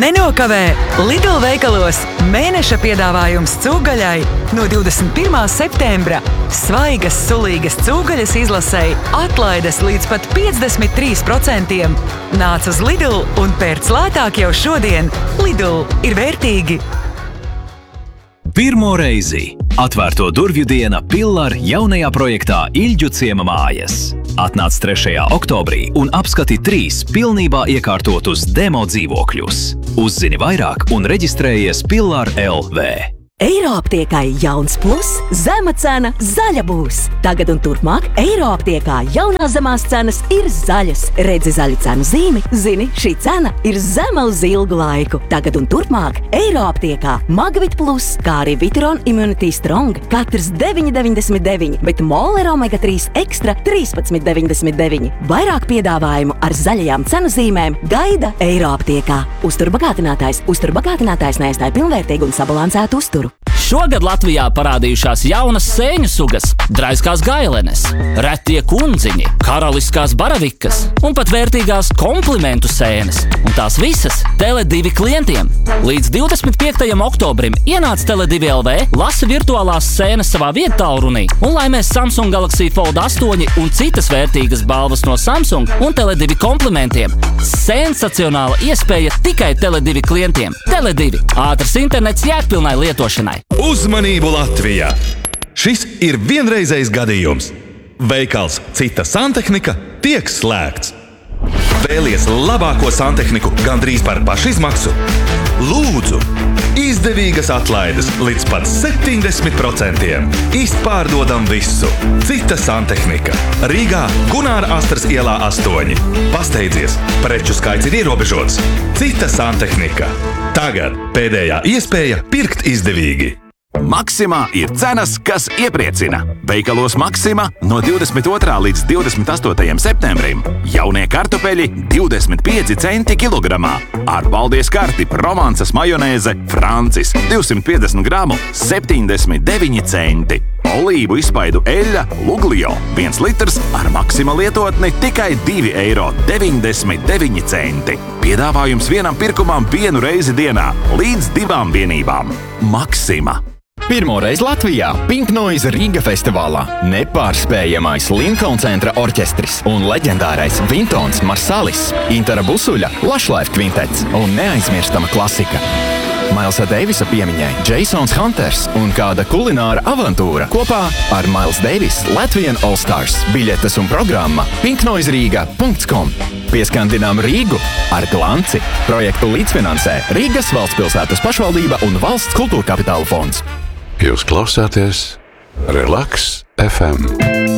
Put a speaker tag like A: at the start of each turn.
A: Nenokavē Lidl veikalos mēneša piedāvājums cūgaļai no 21. septembra. Svaigas, sulīgas cūgaļas izlasei atlaides līdz pat 53%. Nāc uz Lidl un pērc lētāk jau šodien. Lidl ir vērtīgi.
B: Pirmo reizi atvērto durvju diena Pillar jaunajā projektā Ilģu ciema mājas. Atnāc 3. oktobrī un apskati 3 pilnībā iekārtotus demo dzīvokļus. Uzzini vairāk un reģistrējies Pillar LV.
C: Eiroaptiekai jauns plus, zema cena zaļa būs. Tagad un turpmāk Eiroaptiekā jaunās zemās cenas ir zaļas. Redzi zaļu cenu zīmi, zini, šī cena ir zema uz ilgu laiku. Tagad un turpmāk Eiroaptiekā Magvit plus, kā arī Viteron Immunity Strong, katrs 9,99, bet Moler Omega 3 Extra 13,99. Vairāk piedāvājumu ar zaļajām cenu zīmēm gaida Eiroaptiekā. Uzturbagātinātājs neaizstāja pilnvērtīgu un sabalansētu uzturu.
D: Šogad Latvijā parādījušās jaunas sēņu sugas, draiskās gailenes, retie kundziņi, karaliskās baravikas un pat vērtīgās komplimentu sēnes. Un tās visas Tele2 klientiem. Līdz 25. oktobrim ienāc Tele2 LV, lasi virtuālās sēnes savā viedtālrunī un laimēs Samsung Galaxy Fold 8 un citas vērtīgas balvas no Samsung un Tele2 komplimentiem. Sensacionāla iespēja tikai Tele2 klientiem. Tele2 – ātrs internets jēgpilnai lietošanai.
E: Uzmanību Latvijā! Šis ir vienreizējs gadījums. Veikals Cita santehnika tiek slēgts. Vēlies labāko santehniku gandrīz par pašizmaksu? Lūdzu! Izdevīgas atlaides līdz pat 70%. Izpārdodam visu. Cita santehnika. Rīgā Gunāra Astras ielā 8. Pasteidzies, preču skaits ir ierobežots. Cita santehnika. Tagad pēdējā iespēja pirkt izdevīgi.
F: Maksimā ir cenas, kas iepriecina. Veikalos Maksima no 22. līdz 28. septembrim jaunie kartupeļi 25 centi kilogramā. Ar paldies karti Provansas majonēze Francis 250 gramu 79 centi. Olīvu izspaidu eļļa Luglio 1 litrs ar Maksima lietotni tikai 2,99 centi. Piedāvājums vienam pirkumam 1 reizi dienā līdz 2 vienībām. Maksima.
G: Pirmoreiz Latvijā Pink Noise Riga festivālā nepārspējamais Lincoln centra orķestris un leģendārais Vintons Marsalis, Intara Busuļa Lushlife kvintets un neaizmirstama klasika. Mailsa Deivisa piemiņai Jasons Hunters un kāda kulināra avantūra kopā ar Miles Davis Latvian All Stars. Biļetes un programma pinknoiseriga.com. Pieskandinām Rīgu ar glanci. Projektu līdzfinansē Rīgas valstspilsētas pašvaldība un Valsts kultūra kapitāla fonds.
H: Jūs klausāties Relax FM.